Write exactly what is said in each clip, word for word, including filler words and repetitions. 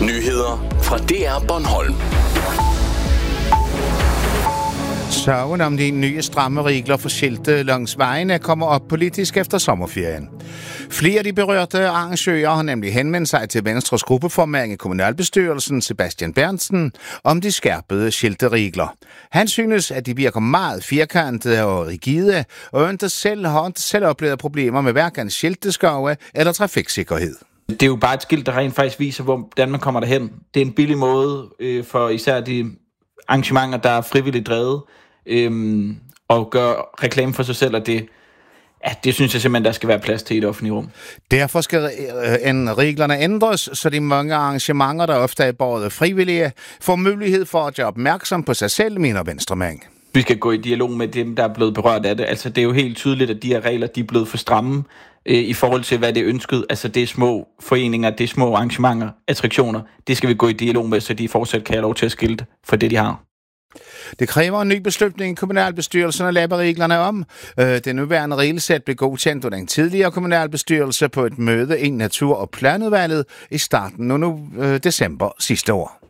Nyheder fra D R Bornholm. Sagen om de nye stramme regler for skilte langs vejene kommer op politisk efter sommerferien. Flere af de berørte arrangører har nemlig henvendt sig til Venstres gruppeformand i kommunalbestyrelsen, Sebastian Berntsen, om de skærpede skilteregler. Han synes, at de virker meget firkantede og rigide, og ikke selv har ikke selv oplevet problemer med hverken skilteskove eller trafiksikkerhed. Det er jo bare et skilt, der rent faktisk viser, hvordan man kommer derhen. Det er en billig måde øh, for især de arrangementer, der er frivilligt drevet, øh, og gør reklame for sig selv, og det, ja, det synes jeg simpelthen, der skal være plads til i et offentligt rum. Derfor skal øh, reglerne ændres, så de mange arrangementer, der ofte er både frivillige, får mulighed for at gøre opmærksom på sig selv, mener Venstremand. Vi skal gå i dialog med dem, der er blevet berørt af det. Altså, det er jo helt tydeligt, at de her regler, de er blevet for stramme øh, i forhold til, hvad det er ønsket. Altså, det er små foreninger, det er små arrangementer, attraktioner. Det skal vi gå i dialog med, så de fortsat kan have lov til at skilte for det, de har. Det kræver en ny beslutning i kommunalbestyrelsen at lave reglerne om. Det nuværende regelsæt blev godkendt af den tidligere kommunalbestyrelse på et møde i Natur- og Planudvalget i starten af nu, øh, december sidste år.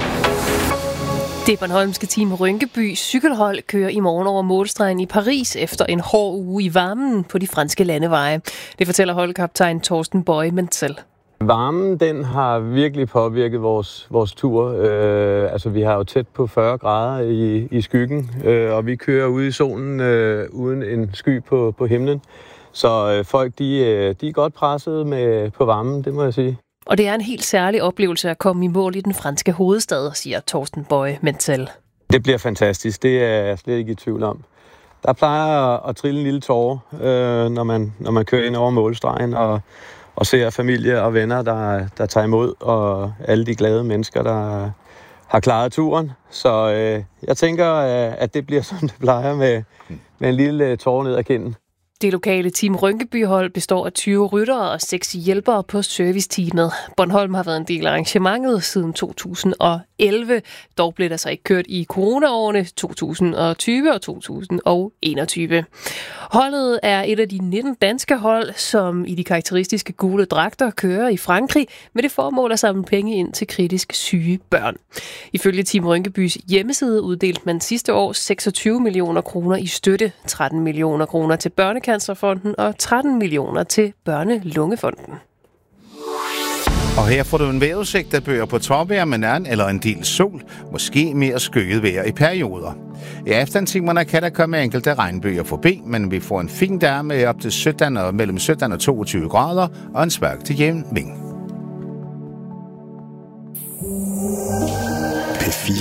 Det bornholmske team Rynkeby cykelhold kører i morgen over målstregen i Paris efter en hård uge i varmen på de franske landeveje. Det fortæller holdkaptajn Torsten Boye Menzel. Varmen, den har virkelig påvirket vores, vores tur. Øh, altså, vi har jo tæt på fyrre grader i, i skyggen, øh, og vi kører ude i solen øh, uden en sky på, på himlen. Så øh, folk, de, de er godt presset med, på varmen, det må jeg sige. Og det er en helt særlig oplevelse at komme i mål i den franske hovedstad, siger Torsten Boye Menzel. Det bliver fantastisk, det er jeg slet ikke i tvivl om. Der plejer at, at trille en lille tåre, øh, når, man, når man kører ind over målstregen, og og ser familie og venner, der, der tager imod, og alle de glade mennesker, der har klaret turen. Så øh, jeg tænker, at det bliver, som det plejer, med, med en lille tåre ned ad kinden. Det lokale team Rynkeby-hold består af tyve ryttere og seks hjælpere på serviceteamet. Bornholm har været en del af arrangementet siden to tusind og elleve. Dog blev der så ikke kørt i coronaårene to tusind og tyve og to tusind og enogtyve. Holdet er et af de nitten danske hold, som i de karakteristiske gule dragter kører i Frankrig med det formål at samle penge ind til kritisk syge børn. Ifølge Team Rynkebys hjemmeside uddelte man sidste år seksogtyve millioner kroner i støtte, tretten millioner kroner til Børnecancerfonden og tretten millioner til Børnelungefonden. Og her får du en vejrudsigt, der bøger på tårvejr med nærn eller en del sol, måske mere skygget vejr i perioder. I aftentimerne kan der komme enkelte regnbøger forbi, men vi får en fin dag med op til sytten og mellem sytten og toogtyve grader og en svag til jævn vind.